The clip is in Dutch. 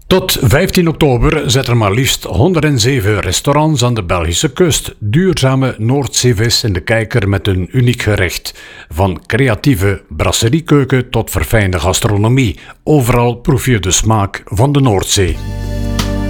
Tot 15 oktober zetten er maar liefst 107 restaurants aan de Belgische kust duurzame Noordzeevis in de kijker met een uniek gerecht. Van creatieve brasseriekeuken tot verfijnde gastronomie. Overal proef je de smaak van de Noordzee.